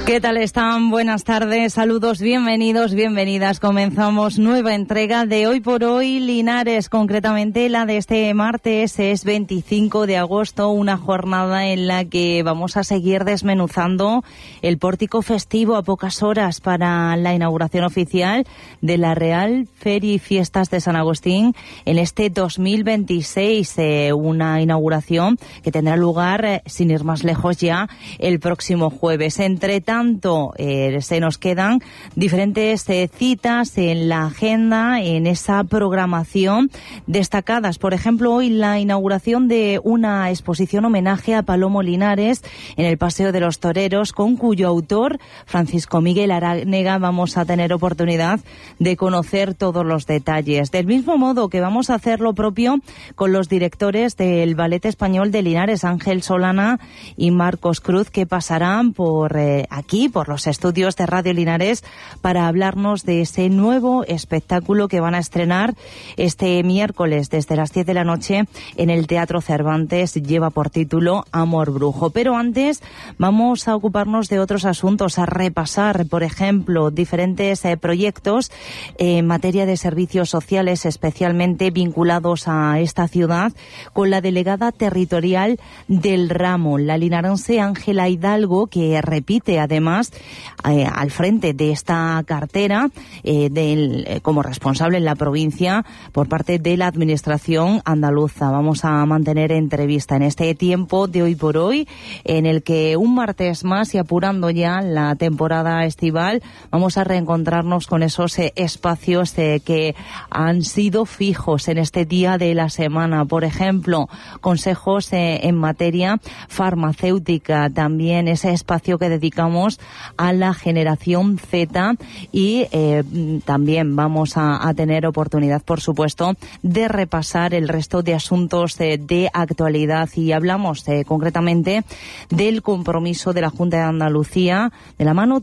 ¿Qué tal están? Buenas tardes, saludos, bienvenidos, bienvenidas. Comenzamos nueva entrega de Hoy por Hoy Linares, concretamente la de este martes, es 25 de agosto, una jornada en la que vamos a seguir desmenuzando el pórtico festivo a pocas horas para la inauguración oficial de la Real Feria y Fiestas de San Agustín en este 2026, una inauguración que tendrá lugar, sin ir más lejos ya, el próximo jueves. Entre tanto, se nos quedan diferentes citas en la agenda, en esa programación destacadas. Por ejemplo, hoy la inauguración de una exposición homenaje a Palomo Linares en el Paseo de los Toreros, con cuyo autor, Francisco Miguel Aranega, vamos a tener oportunidad de conocer todos los detalles. Del mismo modo que vamos a hacer lo propio con los directores del Ballet Español de Linares, Ángel Solana y Marcos Cruz, que pasarán por aquí, por los estudios de Radio Linares, para hablarnos de ese nuevo espectáculo que van a estrenar este miércoles desde las 10 de la noche en el Teatro Cervantes. Lleva por título Amor Brujo. Pero antes vamos a ocuparnos de otros asuntos, a repasar, por ejemplo, diferentes proyectos en materia de servicios sociales, especialmente vinculados a esta ciudad, con la delegada territorial del ramo, la linarense Ángela Hidalgo, que repite además al frente de esta cartera como responsable en la provincia por parte de la administración andaluza. Vamos a mantener entrevista en este tiempo de Hoy por Hoy, en el que un martes más, y apurando ya la temporada estival, vamos a reencontrarnos con esos espacios que han sido fijos en este día de la semana. Por ejemplo, consejos en materia farmacéutica, también ese espacio que dedicamos a la generación Z, y también vamos a tener oportunidad, por supuesto, de repasar el resto de asuntos de actualidad, y hablamos concretamente del compromiso de la Junta de Andalucía de la mano